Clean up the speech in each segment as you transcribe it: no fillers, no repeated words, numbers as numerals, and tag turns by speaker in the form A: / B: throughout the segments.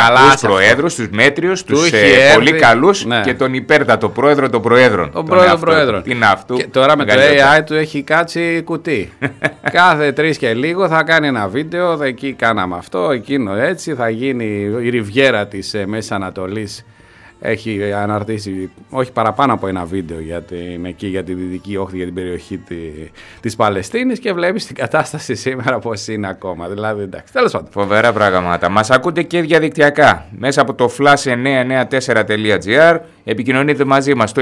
A: κακούς προέδρους, τους μέτριους, τους πολύ καλούς, ναι, και τον υπέρτατο πρόεδρο των προέδρων.
B: Τον πρόεδρο προέδρων.
A: Τι είναι αυτού.
B: Και τώρα με το AI του έχει κάτσει κουτί. Κάθε 3 και λίγο θα κάνει ένα βίντεο, εκεί κάναμε αυτό, εκείνο έτσι, θα γίνει η ριβιέρα της Μέσης Ανατολής. Έχει αναρτήσει όχι παραπάνω από ένα βίντεο εκεί για τη Δυτική Όχθη, για την περιοχή της Παλαιστίνης, και βλέπεις την κατάσταση σήμερα πώς είναι ακόμα. Δηλαδή, εντάξει, τέλος πάντων.
A: Φοβερά πράγματα. Μας ακούτε και διαδικτυακά μέσα από το flash994.gr. Επικοινωνείτε μαζί μας στο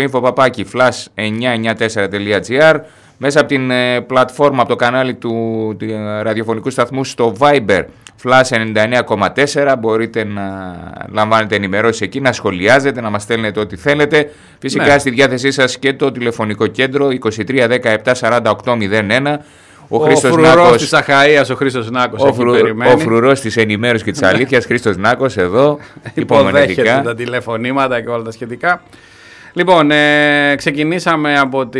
A: info@flash994.gr, μέσα από την πλατφόρμα, από το κανάλι του ραδιοφωνικού σταθμού στο Viber Flash 99,4. Μπορείτε να λαμβάνετε ενημερώσεις εκεί, να σχολιάζετε, να μας στέλνετε ό,τι θέλετε. Φυσικά, ναι, στη διάθεσή σας και το τηλεφωνικό κέντρο 23 17 48 01.
B: Ο φρουρός της Αχαΐας, ο Χρήστος Νάκος,
A: ο φρουρός της ενημέρωσης και της αλήθειας, Χρήστος Νάκος, εδώ
B: υποδέχεται τα τηλεφωνήματα και όλα τα σχετικά. Λοιπόν, ξεκινήσαμε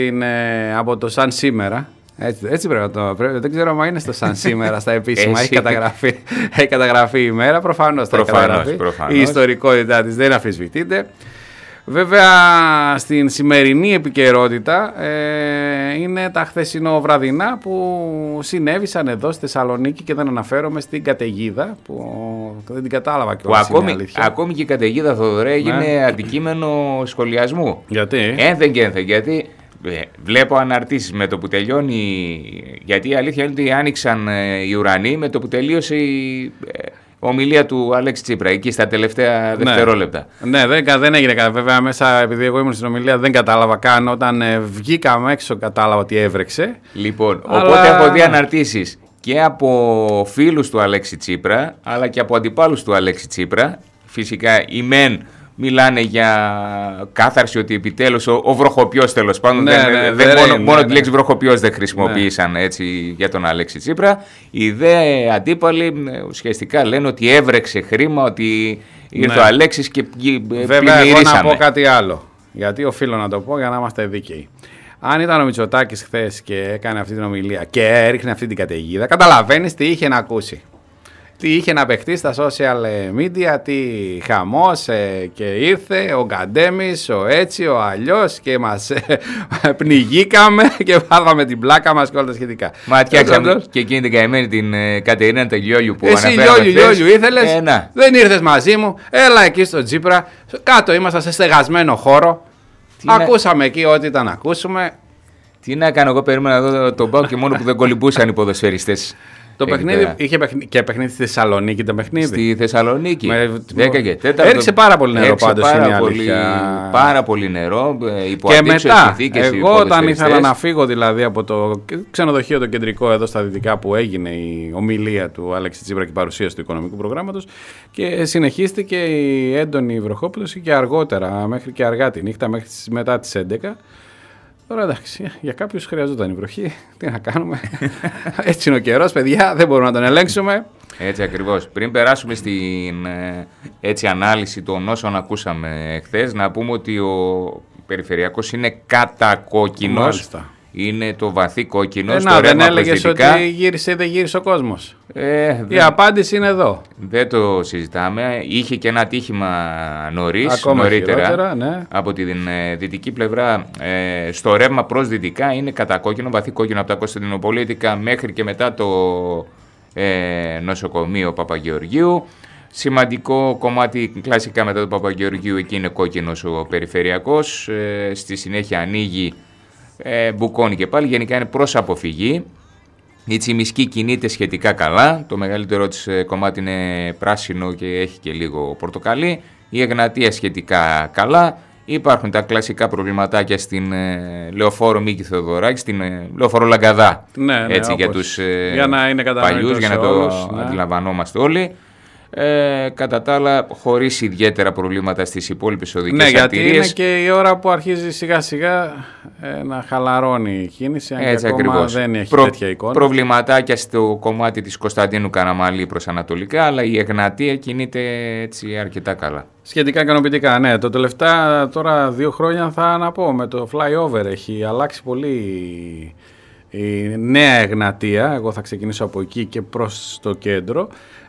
B: από το Σαν Σήμερα. Έτσι πρέπει να το. Δεν ξέρω αν είναι στο Σαν Σήμερα στα επίσημα. Έχει καταγραφεί η ημέρα. Προφανώς θα καταγραφεί. Η ιστορικότητά της δεν αφισβητείται. Βέβαια, στην σημερινή επικαιρότητα είναι τα χθεσινοβραδινά που συνέβησαν εδώ στη Θεσσαλονίκη, και δεν αναφέρομαι στην καταιγίδα που δεν την κατάλαβα κιόλας.
A: Ακόμη και η καταιγίδα, Θοδωρέ, έγινε αντικείμενο σχολιασμού.
B: Γιατί?
A: Ένθεν και ένθεν. Γιατί βλέπω αναρτήσεις με το που τελειώνει. Γιατί η αλήθεια είναι ότι άνοιξαν οι ουρανοί με το που τελείωσε η ομιλία του Αλέξη Τσίπρα, εκεί στα τελευταία δευτερόλεπτα.
B: Ναι, δεν έγινε κάτι. Βέβαια, μέσα, επειδή εγώ ήμουν στην ομιλία, δεν κατάλαβα καν. Όταν βγήκαμε έξω, κατάλαβα ότι έβρεξε.
A: Λοιπόν, οπότε έχω δει αναρτήσεις και από φίλους του Αλέξη Τσίπρα, αλλά και από αντιπάλους του Αλέξη Τσίπρα. Φυσικά, οι μεν μιλάνε για κάθαρση, ότι επιτέλους ο βροχοποιός, τέλος πάντων, μόνο τη λέξη βροχοποιός δεν χρησιμοποίησαν έτσι για τον Αλέξη Τσίπρα. Οι δε αντίπαλοι ουσιαστικά λένε ότι έβρεξε χρήμα, ότι ήρθε ο Αλέξης και πλημμυρίσαμε.
B: Βέβαια, εγώ να πω κάτι άλλο, γιατί οφείλω να το πω για να είμαστε δίκαιοι. Αν ήταν ο Μητσοτάκης χθες και έκανε αυτή την ομιλία και έριχνε αυτή την καταιγίδα, καταλαβαίνεις τι είχε να ακούσει. Τι είχε να παιχτεί στα social media, τι χαμός, και ήρθε ο Γκαντέμις, ο έτσι, ο αλλιώς, και μας πνιγήκαμε και βάλαμε την πλάκα μας και όλα τα σχετικά.
A: Μα φτιάξαμε και εκείνη την καημένη την Κατερίνα Τελειόλιου που αναφέραμε.
B: Εσύ Λιόλιου ήθελες, δεν ήρθες μαζί μου, έλα εκεί στο Τσίπρα, κάτω ήμασταν σε στεγασμένο χώρο, ακούσαμε εκεί ό,τι ήταν να ακούσουμε.
A: Τι να κάνω, εγώ περίμενα εδώ τον Πάο και μόνο που δεν κολυμπούσαν οι ποδοσφαιριστές.
B: Το παιχνίδι είχε και παιχνίδι στη Θεσσαλονίκη. Το παιχνίδι.
A: Στη Θεσσαλονίκη. 10 και 4.
B: Έριξε πάρα πολύ νερό πάντως.
A: Πάρα πολύ νερό.
B: Και μετά, εγώ όταν ήθελα να φύγω δηλαδή από το ξενοδοχείο το κεντρικό εδώ στα δυτικά, που έγινε η ομιλία του Αλέξη Τσίπρα και η παρουσίαση του οικονομικού προγράμματος, και συνεχίστηκε η έντονη βροχόπτωση και αργότερα, μέχρι και αργά τη νύχτα, μέχρι μετά τις 11. Τώρα εντάξει, για κάποιους χρειαζόταν η βροχή. Τι να κάνουμε. Έτσι είναι ο καιρός, παιδιά, δεν μπορούμε να τον ελέγξουμε.
A: Έτσι ακριβώς. Πριν περάσουμε στην ανάλυση των όσων ακούσαμε χθες, να πούμε ότι ο Περιφερειακός είναι κατακόκκινος.
B: Μάλιστα.
A: Είναι το βαθύ κόκκινο.
B: Δεν έλεγες ότι γύρισε ή δεν γύρισε ο κόσμος. Η απάντηση είναι εδώ.
A: Δεν το συζητάμε. Είχε και ένα ατύχημα νωρίτερα,
B: ναι,
A: από τη δυτική πλευρά. Στο ρεύμα προς δυτικά είναι κατακόκκινο, βαθύ κόκκινο, από τα Κωνσταντινοπολίτικα μέχρι και μετά το νοσοκομείο Παπαγεωργίου. Σημαντικό κομμάτι κλασικά μετά το Παπαγεωργίου, εκεί είναι κόκκινος ο Περιφερειακός. Στη συνέχεια ανοίγει, μπουκώνει και πάλι. Γενικά είναι προς αποφυγή. Η Τσιμισκή κινείται σχετικά καλά. Το μεγαλύτερο της κομμάτι είναι πράσινο και έχει και λίγο πορτοκαλί. Η Εγνατία σχετικά καλά. Υπάρχουν τα κλασικά προβληματάκια στην Λεωφόρο Μίκη Θεοδωράκη, στην Λεωφόρο Λαγκαδά.
B: Ναι,
A: έτσι, για τους
B: για να είναι
A: παλιούς, για να το αντιλαμβανόμαστε όλοι. Κατά τα άλλα, χωρίς ιδιαίτερα προβλήματα στις υπόλοιπες οδικές αρτηρίες.
B: Ναι, γιατί είναι και η ώρα που αρχίζει σιγά σιγά να χαλαρώνει η κίνηση, αν και ακόμα δεν έχει τέτοια εικόνα.
A: Προβληματάκια στο κομμάτι της Κωνσταντίνου Καραμαλή προς ανατολικά, αλλά η Εγνατία κινείται έτσι αρκετά καλά.
B: Σχετικά ικανοποιητικά, ναι. Το τελευταία τώρα 2 χρόνια θα να πω, με το flyover έχει αλλάξει πολύ η Νέα Εγνατία. Εγώ θα ξεκινήσω από εκεί και προς το κέντρο.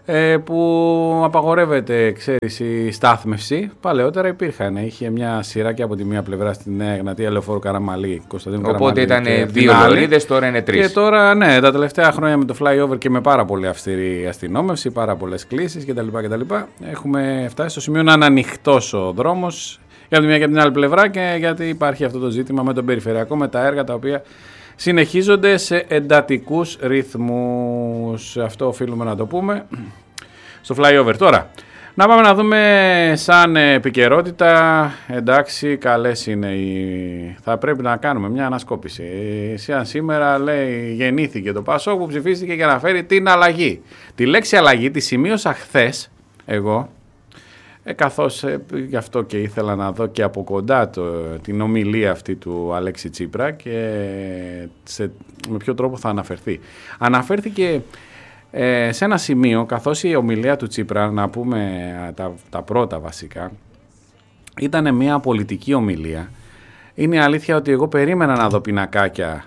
B: που απαγορεύεται, ξέρεις, η στάθμευση. Παλαιότερα υπήρχαν. Είχε μια σειρά και από τη μία πλευρά στη Νέα Εγνατία, Λεωφόρο Καραμαλή, Κωνσταντίνου Καραμαλή.
A: Οπότε ήταν 2 λωρίδες, τώρα είναι 3.
B: Και τώρα, ναι, τα τελευταία χρόνια με το flyover και με πάρα πολύ αυστηρή αστυνόμευση, πάρα πολλές κλήσεις κτλ. Έχουμε φτάσει στο σημείο να είναι ανοιχτός ο δρόμος για τη μία και από την άλλη πλευρά, και γιατί υπάρχει αυτό το ζήτημα με τον περιφερειακό, με τα έργα τα οποία συνεχίζονται σε εντατικούς ρυθμούς. Αυτό οφείλουμε να το πούμε στο flyover. Τώρα, να πάμε να δούμε σαν επικαιρότητα. Εντάξει, καλές είναι θα πρέπει να κάνουμε μια ανασκόπηση. Σαν σήμερα, λέει, γεννήθηκε το ΠΑΣΟΚ που ψηφίστηκε για να φέρει την αλλαγή. Τη λέξη αλλαγή τη σημείωσα χθες εγώ, καθώς γι' αυτό και ήθελα να δω και από κοντά την ομιλία αυτή του Αλέξη Τσίπρα και με ποιο τρόπο θα αναφερθεί. Αναφέρθηκε σε ένα σημείο, καθώς η ομιλία του Τσίπρα, να πούμε τα πρώτα βασικά, ήταν μια πολιτική ομιλία. Είναι αλήθεια ότι εγώ περίμενα να δω πινακάκια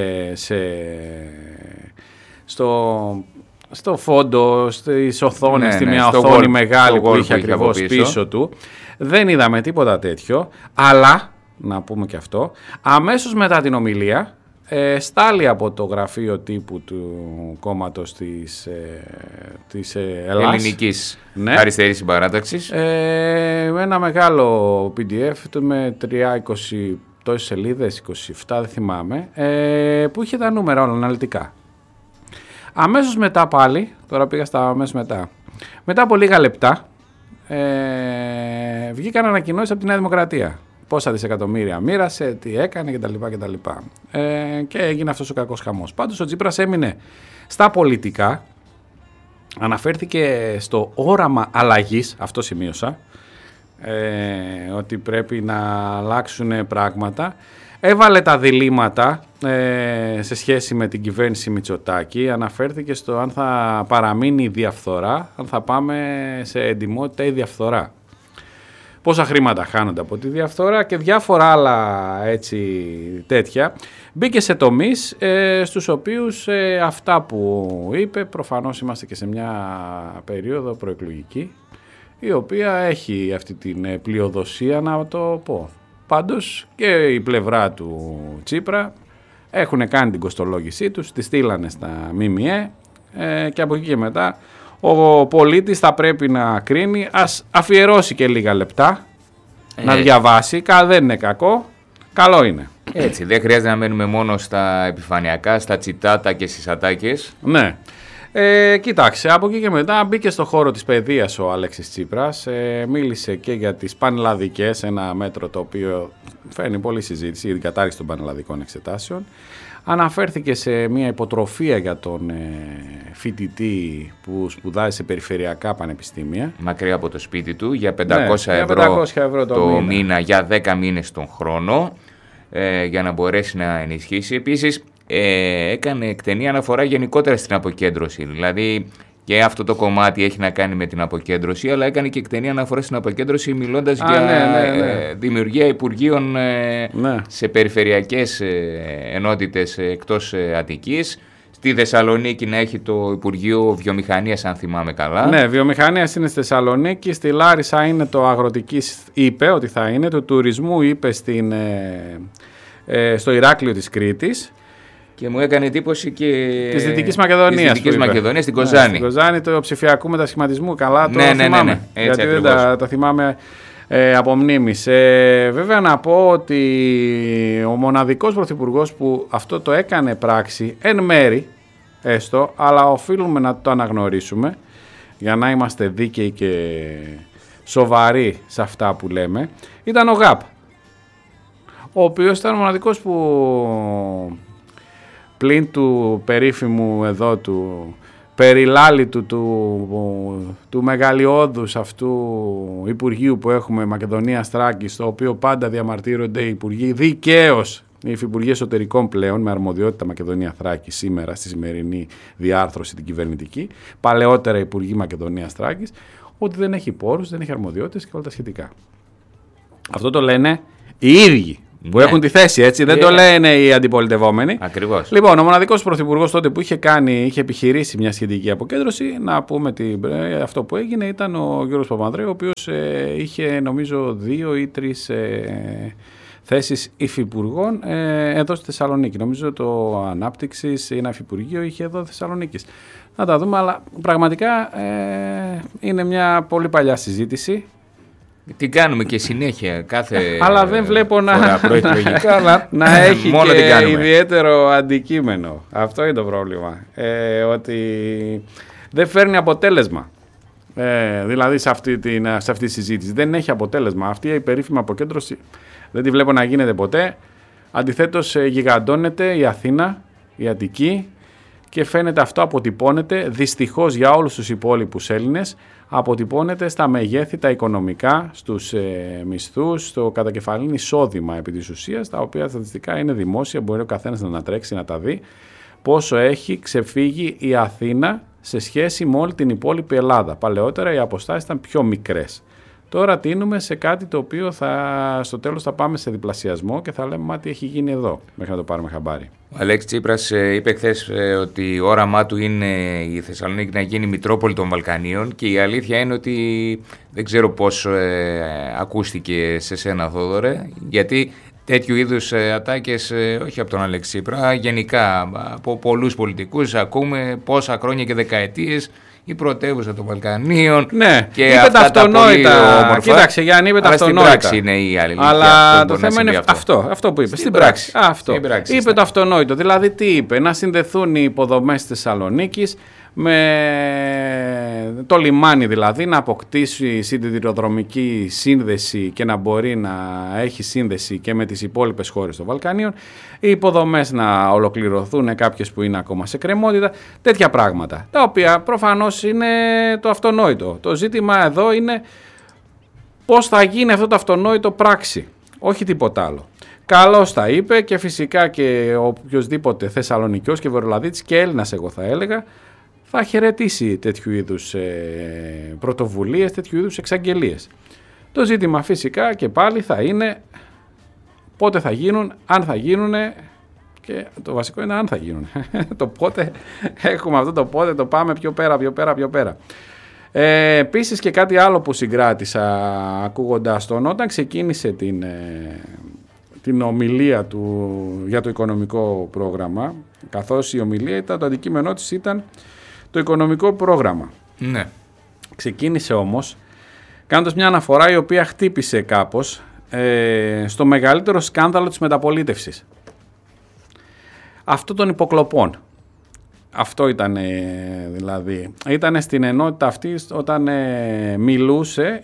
B: στο φόντο, στις οθόνες, στη μια οθόνη μεγάλη που είχε ακριβώς πίσω του. Δεν είδαμε τίποτα τέτοιο, αλλά, να πούμε και αυτό, αμέσως μετά την ομιλία, στάλει από το γραφείο τύπου του κόμματος της
A: Ελληνικής Αριστερής Συμπαράταξης,
B: ένα μεγάλο PDF με 20 τόσες σελίδες, 27 δεν θυμάμαι, που είχε τα νούμερα όλα αναλυτικά. Αμέσως μετά πάλι, τώρα πήγα στα αμέσως μετά από λίγα λεπτά, βγήκαν ανακοινώσεις από τη Νέα Δημοκρατία. Πόσα δισεκατομμύρια μοίρασε, τι έκανε κτλ. Και έγινε αυτός ο κακός χαμός. Πάντως ο Τσίπρας έμεινε στα πολιτικά, αναφέρθηκε στο όραμα αλλαγής, αυτό σημείωσα, ότι πρέπει να αλλάξουν πράγματα. Έβαλε τα διλήμματα σε σχέση με την κυβέρνηση Μητσοτάκη, αναφέρθηκε στο αν θα παραμείνει η διαφθορά, αν θα πάμε σε εντιμότητα ή διαφθορά. Πόσα χρήματα χάνονται από τη διαφθορά και διάφορα άλλα έτσι τέτοια. Μπήκε σε τομείς στους οποίους αυτά που είπε, προφανώς είμαστε και σε μια περίοδο προεκλογική, η οποία έχει αυτή την πλειοδοσία, να το πω. Πάντως και η πλευρά του Τσίπρα έχουν κάνει την κοστολόγησή τους, τη στείλανε στα ΜΜΕ και από εκεί και μετά ο πολίτης θα πρέπει να κρίνει. Ας αφιερώσει και λίγα λεπτά να διαβάσει, δεν είναι κακό, καλό είναι.
A: Έτσι, δεν χρειάζεται να μένουμε μόνο στα επιφανειακά, στα τσιτάτα και στις ατάκες.
B: Ναι. Κοίταξε, από εκεί και μετά μπήκε στο χώρο της παιδείας ο Αλέξης Τσίπρας, μίλησε και για τις πανελλαδικές, ένα μέτρο το οποίο φέρνει πολλή συζήτηση για την κατάργηση των πανελλαδικών εξετάσεων. Αναφέρθηκε σε μια υποτροφία για τον φοιτητή που σπουδάζει σε περιφερειακά πανεπιστήμια.
A: Μακριά από το σπίτι του, για 500 ευρώ το μήνα για 10 μήνες τον χρόνο, για να μπορέσει να ενισχύσει. Επίσης, έκανε εκτενή αναφορά γενικότερα στην αποκέντρωση. Δηλαδή και αυτό το κομμάτι έχει να κάνει με την αποκέντρωση, αλλά έκανε και εκτενή αναφορά στην αποκέντρωση μιλώντας για δημιουργία υπουργείων σε περιφερειακές ενότητες εκτός Αττικής. Στη Θεσσαλονίκη να έχει το Υπουργείο Βιομηχανίας, αν θυμάμαι καλά.
B: Ναι, βιομηχανίας είναι στη Θεσσαλονίκη, στη Λάρισα είναι το αγροτικής, είπε ότι θα είναι, του τουρισμού είπε στο Ηράκλειο της Κρήτης.
A: Και μου έκανε εντύπωση και
B: της Δυτικής Μακεδονίας.
A: Της Δυτικής Μακεδονίας, στην Κοζάνη.
B: Στην Κοζάνη, το ψηφιακού μετασχηματισμού. Καλά, το θυμάμαι.
A: Ναι. Έτσι,
B: γιατί δεν τα θυμάμαι από μνήμης. Βέβαια να πω ότι ο μοναδικός πρωθυπουργός που αυτό το έκανε πράξη, εν μέρη έστω, αλλά οφείλουμε να το αναγνωρίσουμε για να είμαστε δίκαιοι και σοβαροί σε αυτά που λέμε, ήταν ο ΓΑΠ, ο οποίος ήταν ο μοναδικός που πλην του περίφημου εδώ του περιλάλητου του μεγαλειώδους αυτού Υπουργείου που έχουμε, Μακεδονίας Θράκης, στο οποίο πάντα διαμαρτύρονται οι Υπουργοί δικαίως, οι Υφυπουργοί Εσωτερικών πλέον, με αρμοδιότητα Μακεδονία Θράκη σήμερα, στη σημερινή διάρθρωση την κυβερνητική, παλαιότερα Υπουργοί Μακεδονίας Θράκης, ότι δεν έχει πόρους, δεν έχει αρμοδιότητες και όλα τα σχετικά. Αυτό το λένε οι ίδιοι Που έχουν τη θέση, έτσι. Δεν το λένε οι αντιπολιτευόμενοι.
A: Ακριβώς.
B: Λοιπόν, ο μοναδικός πρωθυπουργός τότε που είχε επιχειρήσει μια σχετική αποκέντρωση, να πούμε αυτό που έγινε, ήταν ο Γιώργος Παπανδρέου, ο οποίος είχε νομίζω 2 ή 3 θέσεις υφυπουργών εδώ στη Θεσσαλονίκη. Νομίζω το Ανάπτυξης ή ένα υφυπουργείο είχε εδώ στη Θεσσαλονίκη. Να τα δούμε, αλλά πραγματικά είναι μια πολύ παλιά συζήτηση.
A: Την κάνουμε και συνέχεια κάθε
B: αλλά δεν βλέπω να έχει
A: μόνο
B: και ιδιαίτερο αντικείμενο. Αυτό είναι το πρόβλημα. Ότι δεν φέρνει αποτέλεσμα. Δηλαδή σε αυτή τη συζήτηση. Δεν έχει αποτέλεσμα. Αυτή η περίφημη αποκέντρωση δεν τη βλέπω να γίνεται ποτέ. Αντιθέτως γιγαντώνεται η Αθήνα, η Αττική, και φαίνεται αυτό αποτυπώνεται δυστυχώς για όλους τους υπόλοιπους Έλληνες, αποτυπώνεται στα μεγέθη τα οικονομικά, στους μισθούς, στο κατακεφαλήν εισόδημα επί της ουσίας, τα οποία στατιστικά είναι δημόσια, μπορεί ο καθένας να ανατρέξει να τα δει, πόσο έχει ξεφύγει η Αθήνα σε σχέση με όλη την υπόλοιπη Ελλάδα. Παλαιότερα οι αποστάσεις ήταν πιο μικρές. Τώρα τείνουμε σε κάτι το οποίο στο τέλος θα πάμε σε διπλασιασμό και θα λέμε μα τι έχει γίνει εδώ, μέχρι να το πάρουμε χαμπάρι.
A: Ο Αλέξης Τσίπρας είπε χθες ότι όραμά του είναι η Θεσσαλονίκη να γίνει Μητρόπολη των Βαλκανίων, και η αλήθεια είναι ότι δεν ξέρω πώς ακούστηκε σε σένα, Θόδωρε, γιατί τέτοιου είδους ατάκες, όχι από τον Αλέξη Τσίπρα, γενικά από πολλούς πολιτικούς ακούμε πόσα χρόνια και δεκαετίες η πρωτεύουσα των Βαλκανίων.
B: Ναι,
A: και
B: είπε τα αυτονόητα. Κοίταξε, Γιάννη, είπε τα αυτονόητα.
A: Στην πράξη είναι η άλλη.
B: Αλλά το θέμα είναι αυτό που είπε. Στην πράξη. Είπε το αυτονόητο. Δηλαδή, τι είπε, να συνδεθούν οι υποδομές της Θεσσαλονίκης με το λιμάνι, δηλαδή να αποκτήσει σιδηροδρομική σύνδεση και να μπορεί να έχει σύνδεση και με τις υπόλοιπες χώρες των Βαλκανίων, οι υποδομές να ολοκληρωθούν, κάποιες που είναι ακόμα σε κρεμότητα, τέτοια πράγματα, τα οποία προφανώς είναι το αυτονόητο. Το ζήτημα εδώ είναι πώς θα γίνει αυτό το αυτονόητο πράξη, όχι τίποτα άλλο. Καλώς τα είπε, και φυσικά και οποιοσδήποτε Θεσσαλονικιός και Βορειολαδίτης και Έλληνας, εγώ θα έλεγα, θα χαιρετήσει τέτοιου είδους πρωτοβουλίες, τέτοιου είδους εξαγγελίες. Το ζήτημα φυσικά και πάλι θα είναι πότε θα γίνουν, αν θα γίνουν, και το βασικό είναι αν θα γίνουν. Το πότε, έχουμε αυτό το πότε, το πάμε πιο πέρα. Επίσης και κάτι άλλο που συγκράτησα ακούγοντας τον, όταν ξεκίνησε την ομιλία του για το οικονομικό πρόγραμμα, καθώς η ομιλία το αντικείμενό της ήταν το οικονομικό πρόγραμμα.
A: Ναι. Ξεκίνησε
B: όμως κάνοντας μια αναφορά η οποία χτύπησε κάπως στο μεγαλύτερο σκάνδαλο της μεταπολίτευσης. Αυτό των υποκλοπών. Αυτό ήταν δηλαδή. Ήταν στην ενότητα αυτή όταν μιλούσε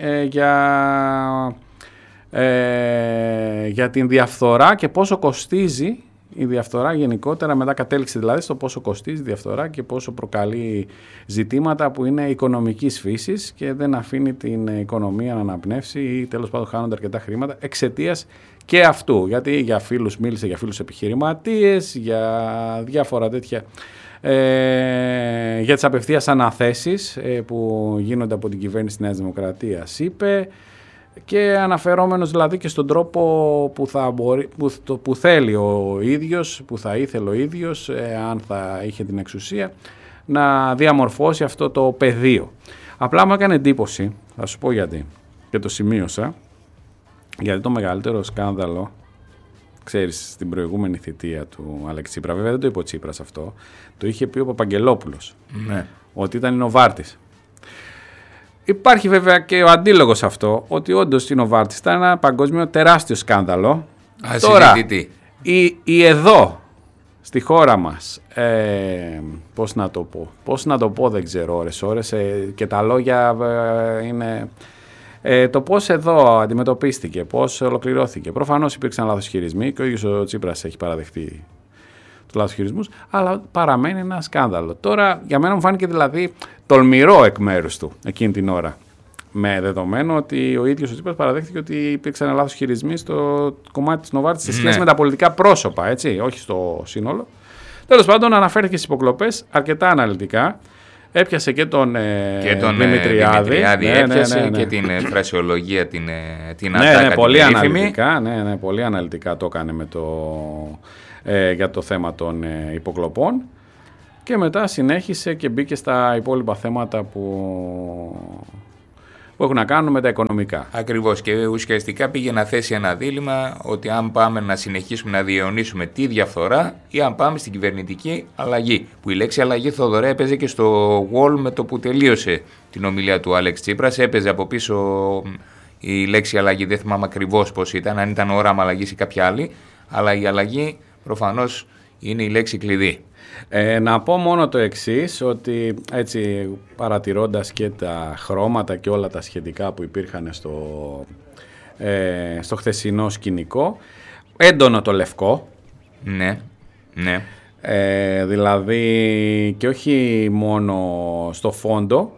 B: για την διαφθορά και πόσο κοστίζει η διαφθορά γενικότερα, μετά κατέληξε δηλαδή στο πόσο κοστίζει η διαφθορά και πόσο προκαλεί ζητήματα που είναι οικονομικής φύσης και δεν αφήνει την οικονομία να αναπνεύσει ή τέλος πάντων χάνονται αρκετά χρήματα εξαιτίας και αυτού. Γιατί για φίλους μίλησε, για φίλους επιχειρηματίες, για διάφορα τέτοια, για τις απευθείας αναθέσεις που γίνονται από την κυβέρνηση της Νέας Δημοκρατίας, είπε, και αναφερόμενος δηλαδή και στον τρόπο που θέλει ο ίδιος, που θα ήθελε ο ίδιος, αν θα είχε την εξουσία, να διαμορφώσει αυτό το πεδίο. Απλά μου έκανε εντύπωση, θα σου πω γιατί, και το σημείωσα, γιατί το μεγαλύτερο σκάνδαλο, ξέρεις, στην προηγούμενη θητεία του Αλέξη Τσίπρα, βέβαια δεν το είπε ο Τσίπρας αυτό, το είχε πει ο Παπαγγελόπουλος, ναι, ότι ήταν η Νοβάρτης. Υπάρχει βέβαια και ο αντίλογος αυτό, ότι όντως η Νοβάρτης ήταν ένα παγκόσμιο τεράστιο σκάνδαλο. Τώρα, η εδώ, στη χώρα μας, πώς να το πω δεν ξέρω ώρες και τα λόγια είναι... το πώς εδώ αντιμετωπίστηκε, πώς ολοκληρώθηκε. Προφανώς υπήρξαν λάθος χειρισμοί και ο ίδιος ο Τσίπρας έχει παραδεχτεί τους λάθος χειρισμούς, αλλά παραμένει ένα σκάνδαλο. Τώρα, για μένα μου φάνηκε δηλαδή τολμηρό εκ μέρους του εκείνη την ώρα. Με δεδομένο ότι ο ίδιος ο Τσίπρας παραδέχτηκε ότι υπήρξαν λάθος χειρισμοί στο κομμάτι της Νοβάρτης σε σχέση με τα πολιτικά πρόσωπα, έτσι, όχι στο σύνολο. Τέλος πάντων, αναφέρθηκε στις υποκλοπές αρκετά αναλυτικά. Έπιασε και τον Δημητριάδη.
A: Έπιασε και την φρασιολογία, την ατάκα,
B: πολύ αναλυτικά, πολύ αναλυτικά το έκανε για το θέμα των υποκλοπών. Και μετά συνέχισε και μπήκε στα υπόλοιπα θέματα που έχουν να κάνουν με τα οικονομικά.
A: Ακριβώς, και ουσιαστικά πήγε να θέσει ένα δίλημμα ότι αν πάμε να συνεχίσουμε να διαιωνίσουμε τη διαφθορά ή αν πάμε στην κυβερνητική αλλαγή. Που η λέξη αλλαγή, Θοδωρέ, έπαιζε και στο Wall με το που τελείωσε την ομιλία του Άλεξ Τσίπρας. Έπαιζε από πίσω η λέξη αλλαγή, δεν θυμάμαι ακριβώς πώς ήταν, αν ήταν όραμα αλλαγής ή κάποια άλλη. Αλλά η αλλαγή προφανώς είναι η λέξη κλειδί.
B: Να πω μόνο το εξής, ότι έτσι παρατηρώντας και τα χρώματα και όλα τα σχετικά που υπήρχαν στο χθεσινό σκηνικό, έντονο το λευκό.
A: Ναι.
B: Δηλαδή και όχι μόνο στο φόντο,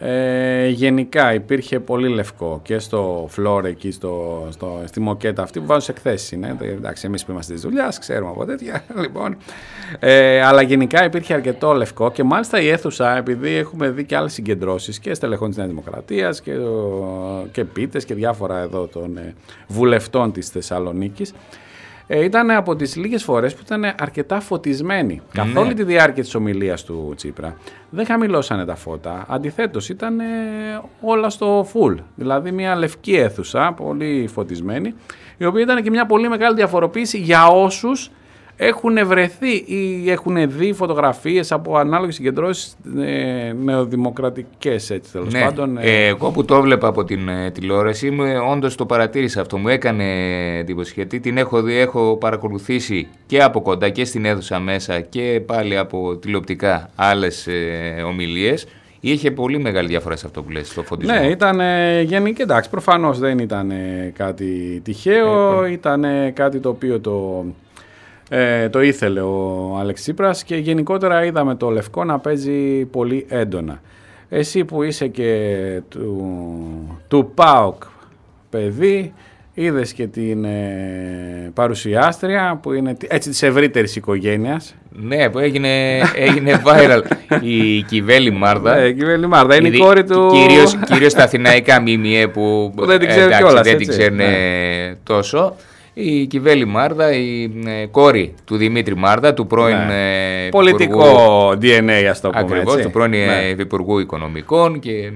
B: γενικά υπήρχε πολύ λευκό και στο φλόρ εκεί στη μοκέτα αυτή που βάζουν σε εκθέσεις. Εντάξει, εμείς που είμαστε της δουλειάς ξέρουμε από τέτοια, λοιπόν. Αλλά γενικά υπήρχε αρκετό λευκό και μάλιστα η αίθουσα, επειδή έχουμε δει και άλλες συγκεντρώσεις και στελεχών της Νέας Δημοκρατίας και πίτες και διάφορα εδώ των βουλευτών της Θεσσαλονίκης, ήταν από τις λίγες φορές που ήταν αρκετά φωτισμένοι. Καθ' όλη τη διάρκεια της ομιλίας του Τσίπρα δεν χαμηλώσανε τα φώτα. Αντιθέτως ήταν όλα στο full. Δηλαδή μια λευκή αίθουσα, πολύ φωτισμένη, η οποία ήταν και μια πολύ μεγάλη διαφοροποίηση για όσους έχουν βρεθεί ή έχουν δει φωτογραφίες από ανάλογες συγκεντρώσεις νεοδημοκρατικές, έτσι τέλος πάντων.
A: Εγώ που το έβλεπα από την τηλεόραση, όντως το παρατήρησα αυτό, μου έκανε εντύπωση, γιατί την έχω δει, έχω παρακολουθήσει και από κοντά και στην αίθουσα μέσα και πάλι από τηλεοπτικά άλλες ομιλίες. Είχε πολύ μεγάλη διαφορά σε αυτό που λες, στο φωτισμό.
B: Ναι, ήταν γενικά, εντάξει, προφανώς δεν ήταν κάτι τυχαίο, ήταν κάτι το οποίο το ήθελε ο Άλεξ Τσίπρας και γενικότερα είδαμε το λευκό να παίζει πολύ έντονα. Εσύ που είσαι και του ΠΑΟΚ παιδί, είδες και την παρουσιάστρια που είναι έτσι της ευρύτερης οικογένειας.
A: Ναι, που έγινε viral η Κιβέλη Μάρδα.
B: Η Κιβέλη Μάρδα είναι η κόρη του...
A: Κυρίως τα αθηναϊκά ΜΜΕ που
B: δεν την ξέρουν κιόλας,
A: δεν την ξέρουν τόσο. Η Κιβέλη Μάρδα, η κόρη του Δημήτρη Μάρδα, του πρώην
B: πολιτικό DNA, ας το πούμε.
A: Ακριβώς, του πρώην Υπουργού Οικονομικών και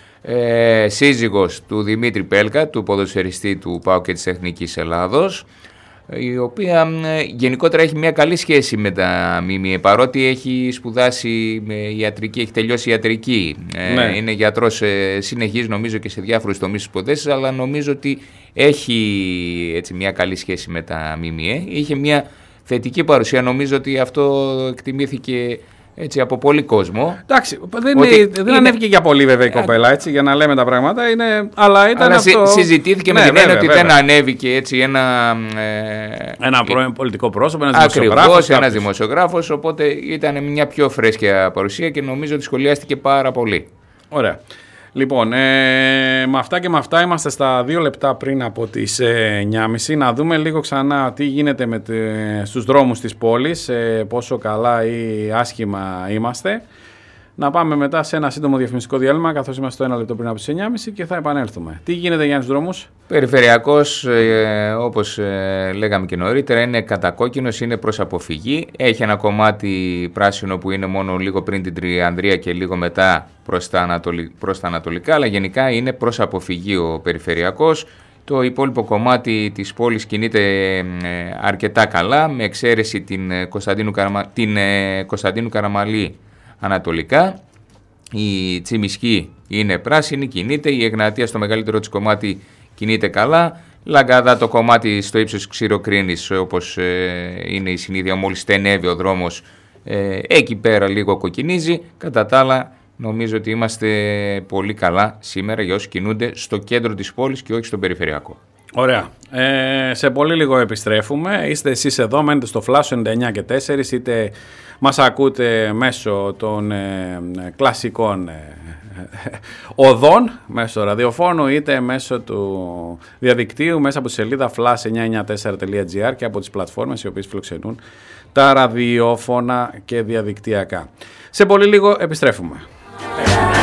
A: σύζυγος του Δημήτρη Πέλκα, του ποδοσφαιριστή του ΠΑΟΚ και της Εθνικής Ελλάδος, η οποία γενικότερα έχει μια καλή σχέση με τα ΜΜΕ, παρότι έχει σπουδάσει ιατρική, έχει τελειώσει ιατρική, είναι γιατρός, συνεχίζει νομίζω και σε διάφορους τομείς της σπουδές, αλλά νομίζω ότι έχει έτσι μια καλή σχέση με τα ΜΜΕ. Είχε μια θετική παρουσία, νομίζω ότι αυτό εκτιμήθηκε έτσι από πολύ κόσμο.
B: Εντάξει, δεν ανέβηκε για πολύ βέβαια η κοπέλα, έτσι, για να λέμε τα πράγματα, αλλά ήταν αυτό...
A: συζητήθηκε με την έννοια ότι δεν ανέβηκε έτσι ένα
B: πρώην πολιτικό πρόσωπο, ένας δημοσιογράφος.
A: Ακριβώς, ένας δημοσιογράφος, οπότε ήταν μια πιο φρέσκια παρουσία και νομίζω ότι σχολιάστηκε πάρα πολύ.
B: Ωραία. Λοιπόν, με αυτά και με αυτά είμαστε στα 2 λεπτά πριν από τις 9.30. Να δούμε λίγο ξανά τι γίνεται στους δρόμους της πόλης, πόσο καλά ή άσχημα είμαστε. Να πάμε μετά σε ένα σύντομο διαφημιστικό διάλειμμα, καθώς είμαστε στο 1 λεπτό πριν από τις 9.30 και θα επανέλθουμε. Τι γίνεται για τους δρόμους?
A: Περιφερειακός, όπως λέγαμε και νωρίτερα, είναι κατακόκκινος, είναι προς αποφυγή. Έχει ένα κομμάτι πράσινο που είναι μόνο λίγο πριν την Τριανδρία και λίγο μετά προς τα ανατολικά, αλλά γενικά είναι προς αποφυγή ο περιφερειακός. Το υπόλοιπο κομμάτι της πόλης κινείται αρκετά καλά, με εξαίρεση την Κωνσταντίνου Καραμαλή ανατολικά. Η Τσιμισκή είναι πράσινη, κινείται. Η Εγνατία στο μεγαλύτερο της κομμάτι κινείται καλά. Λαγκαδά το κομμάτι στο ύψος Ξηροκρίνης, όπως είναι η συνήθεια, μόλις στενεύει ο δρόμος, εκεί πέρα λίγο κοκκινίζει. Κατά τα άλλα νομίζω ότι είμαστε πολύ καλά σήμερα για όσοι κινούνται στο κέντρο της πόλης και όχι στον περιφερειακό.
B: Ωραία. Σε πολύ λίγο επιστρέφουμε. Είστε εσείς εδώ, μένετε στο Flash 99 και 4, είτε μας ακούτε μέσω των κλασικών οδών, μέσω ραδιοφώνου, είτε μέσω του διαδικτύου, μέσα από τη σελίδα flash994.gr και από τις πλατφόρμες οι οποίες φιλοξενούν τα ραδιόφωνα και διαδικτυακά. Σε πολύ λίγο επιστρέφουμε.
C: Περάστε